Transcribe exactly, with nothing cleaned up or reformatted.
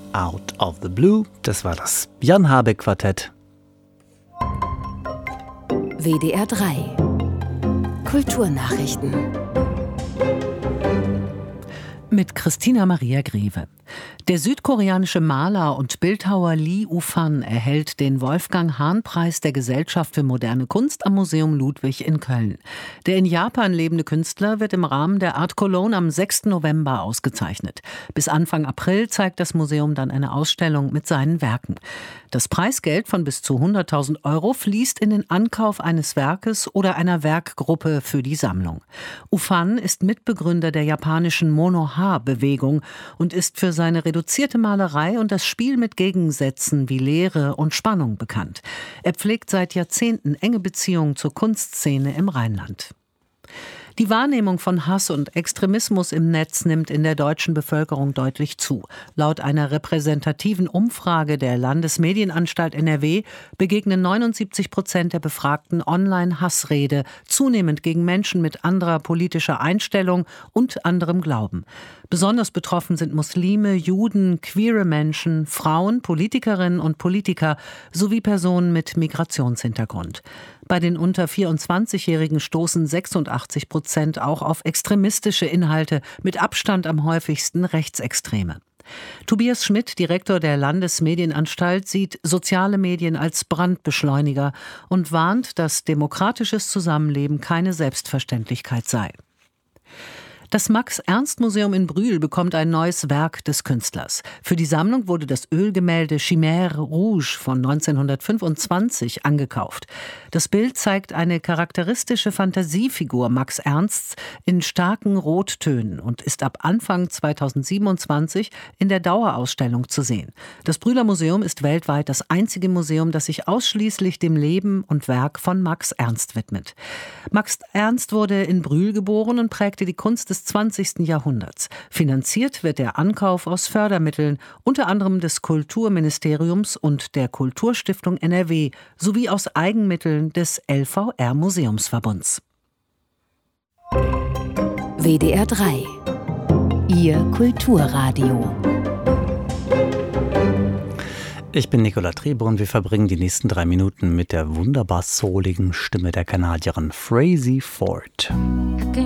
Out of the Blue. Das war das Jan Habeck Quartett. W D R drei Kulturnachrichten mit Christina Maria Greve. Der südkoreanische Maler und Bildhauer Lee Ufan erhält den Wolfgang-Hahn-Preis der Gesellschaft für moderne Kunst am Museum Ludwig in Köln. Der in Japan lebende Künstler wird im Rahmen der Art Cologne am sechsten November ausgezeichnet. Bis Anfang April zeigt das Museum dann eine Ausstellung mit seinen Werken. Das Preisgeld von bis zu hunderttausend Euro fließt in den Ankauf eines Werkes oder einer Werkgruppe für die Sammlung. Ufan ist Mitbegründer der japanischen Mono-Ha-Bewegung und ist für seine reduzierte Malerei und das Spiel mit Gegensätzen wie Leere und Spannung bekannt. Er pflegt seit Jahrzehnten enge Beziehungen zur Kunstszene im Rheinland. Die Wahrnehmung von Hass und Extremismus im Netz nimmt in der deutschen Bevölkerung deutlich zu. Laut einer repräsentativen Umfrage der Landesmedienanstalt N R W begegnen neunundsiebzig Prozent der Befragten Online-Hassrede, zunehmend gegen Menschen mit anderer politischer Einstellung und anderem Glauben. Besonders betroffen sind Muslime, Juden, queere Menschen, Frauen, Politikerinnen und Politiker sowie Personen mit Migrationshintergrund. Bei den unter vierundzwanzigjährigen stoßen sechsundachtzig Prozent auch auf extremistische Inhalte, mit Abstand am häufigsten Rechtsextreme. Tobias Schmidt, Direktor der Landesmedienanstalt, sieht soziale Medien als Brandbeschleuniger und warnt, dass demokratisches Zusammenleben keine Selbstverständlichkeit sei. Das Max-Ernst-Museum in Brühl bekommt ein neues Werk des Künstlers. Für die Sammlung wurde das Ölgemälde Chimère Rouge von neunzehnhundertfünfundzwanzig angekauft. Das Bild zeigt eine charakteristische Fantasiefigur Max Ernsts in starken Rottönen und ist ab Anfang zweitausendsiebenundzwanzig in der Dauerausstellung zu sehen. Das Brühler Museum ist weltweit das einzige Museum, das sich ausschließlich dem Leben und Werk von Max Ernst widmet. Max Ernst wurde in Brühl geboren und prägte die Kunst des zwanzigsten Jahrhunderts. Finanziert wird der Ankauf aus Fördermitteln, unter anderem des Kulturministeriums und der Kulturstiftung N R W sowie aus Eigenmitteln des L V R-Museumsverbunds. W D R drei Ihr Kulturradio. Ich bin Nicola Trebe und wir verbringen die nächsten drei Minuten mit der wunderbar souligen Stimme der Kanadierin Frazey Ford. Can